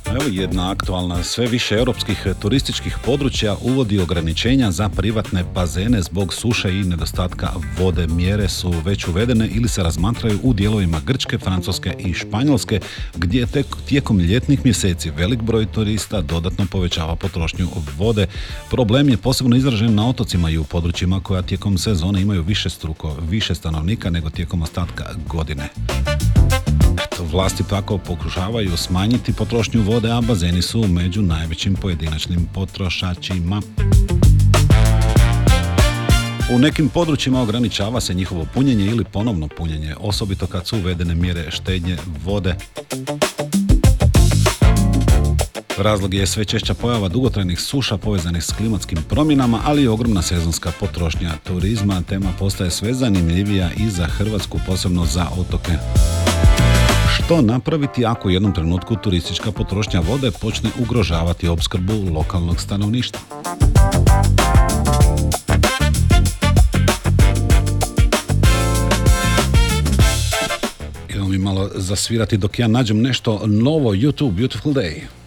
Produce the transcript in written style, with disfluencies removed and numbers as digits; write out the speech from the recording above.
Evo jedna aktualna, sve više europskih turističkih područja uvodi ograničenja za privatne bazene zbog suše i nedostatka vode. Mjere su već uvedene ili se razmatraju u dijelovima Grčke, Francuske i Španjolske, gdje tek tijekom ljetnih mjeseci velik broj turista dodatno povećava potrošnju vode. Problem je posebno izražen na otocima i u područjima koja tijekom sezone imaju više stanovnika nego tijekom ostatka godine. Vlasti tako pokušavaju smanjiti potrošnju vode, a bazeni su među najvećim pojedinačnim potrošačima. U nekim područjima ograničava se njihovo punjenje ili ponovno punjenje, osobito kad su uvedene mjere štednje vode. Razlog je sve češća pojava dugotrajnih suša povezanih s klimatskim promjenama, ali i ogromna sezonska potrošnja turizma. Tema postaje sve zanimljivija i za Hrvatsku, posebno za otoke. Što napraviti ako u jednom trenutku turistička potrošnja vode počne ugrožavati opskrbu lokalnog stanovništva? Idemo mi malo zasvirati dok ja nađem nešto novo. YouTube, Beautiful Day.